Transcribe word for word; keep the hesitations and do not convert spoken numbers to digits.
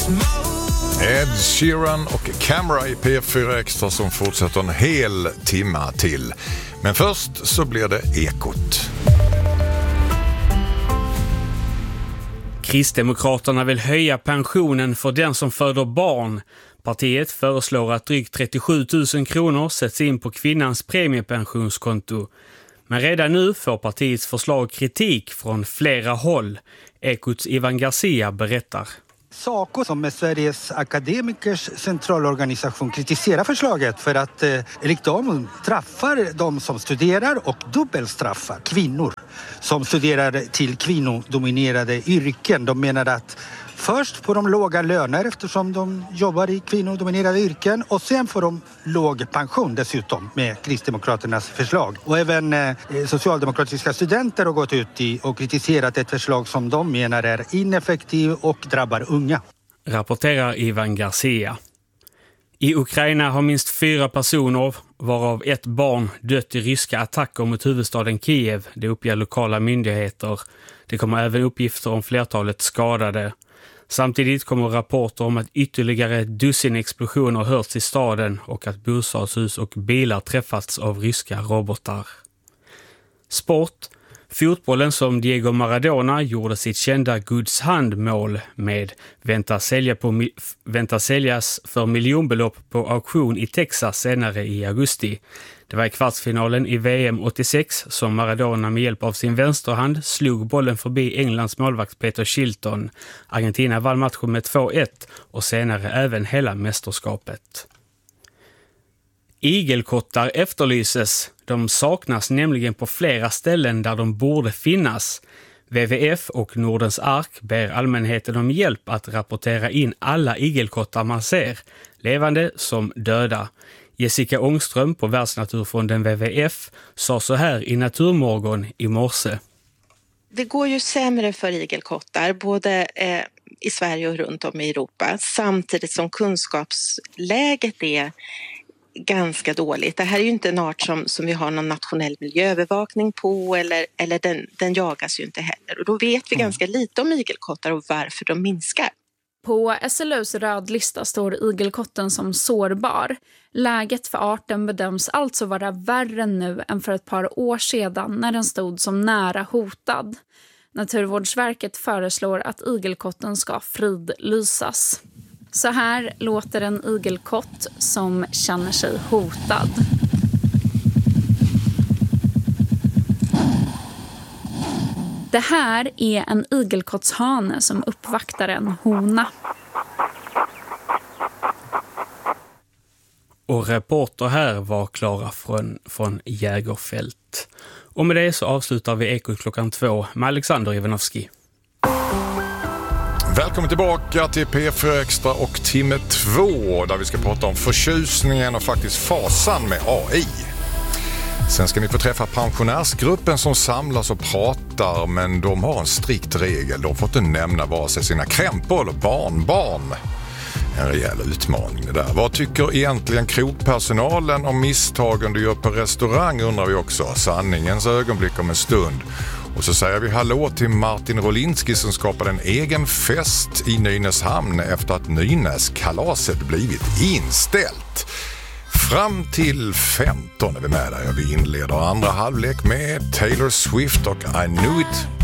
Ed Sheeran och Camera i P fyra Extra som fortsätter en hel timma till. Men först så blir det Ekot. Kristdemokraterna vill höja pensionen för den som föder barn. Partiet föreslår att drygt trettiosju tusen kronor sätts in på kvinnans premiepensionskonto. Men redan nu får partiets förslag kritik från flera håll. Ekots Ivan Garcia berättar. Saco, som är Sveriges akademikers centralorganisation, kritiserar förslaget för att eh, enligt dem straffar de som studerar och dubbelstraffar kvinnor som studerar till kvinnodominerade yrken. De menar att först får de låga löner eftersom de jobbar i kvinnodominerade yrken och sen får de låg pension dessutom med Kristdemokraternas förslag. Och även eh, socialdemokratiska studenter har gått ut i och kritiserat ett förslag som de menar är ineffektiv och drabbar unga. Rapporterar Ivan Garcia. I Ukraina har minst fyra personer, varav ett barn, dött i ryska attacker mot huvudstaden Kiev. Det uppger lokala myndigheter. Det kommer även uppgifter om flertalet skadade. Samtidigt kommer rapporter om att ytterligare dussin explosioner hörts i staden och att bostadshus och bilar träffats av ryska robotar. Sport. Fotbollen som Diego Maradona gjorde sitt kända Guds handmål med väntas sälja på, väntas säljas för miljonbelopp på auktion i Texas senare i augusti. Det var i kvartsfinalen i V M åttiosex som Maradona med hjälp av sin vänsterhand slog bollen förbi Englands målvakt Peter Shilton. Argentina vann matchen med två ett och senare även hela mästerskapet. Igelkottar efterlyses. De saknas nämligen på flera ställen där de borde finnas. W W F och Nordens ark ber allmänheten om hjälp att rapportera in alla igelkottar man ser, levande som döda. Jessica Ångström på Världsnaturfonden W W F sa så här i Naturmorgon i morse. Det går ju sämre för igelkottar både eh, i Sverige och runt om i Europa, samtidigt som kunskapsläget är ganska dåligt. Det här är ju inte en art som, som vi har någon nationell miljöövervakning på eller, eller den, den jagas ju inte heller. Och då vet vi mm. ganska lite om igelkottar och varför de minskar. På S L U:s rödlista står igelkotten som sårbar. Läget för arten bedöms alltså vara värre nu än för ett par år sedan när den stod som nära hotad. Naturvårdsverket föreslår att igelkotten ska fridlysas. Så här låter en igelkott som känner sig hotad. Det här är en igelkottshane som uppvaktar en hona. Och reporter här var Klara från, från Jägerfält. Och med det så avslutar vi Ekot klockan två med Alexander Ivanovski. Välkommen tillbaka till P fyra Extra och timme två där vi ska prata om förtjusningen och faktiskt fasan med A I. Sen ska ni få träffa pensionärsgruppen som samlas och pratar, men de har en strikt regel. De får inte nämna vare sig sina krämpor eller barnbarn. En rejäl utmaning det där. Vad tycker egentligen krogpersonalen om misstagen du gör på restaurang, undrar vi också. Sanningens ögonblick om en stund. Och så säger vi hallå till Martin Rolinski som skapade en egen fest i Nynäshamn efter att Nynäskalaset blivit inställt. Fram till femton är vi med där. Vi inleder andra halvlek med Taylor Swift och I Knew It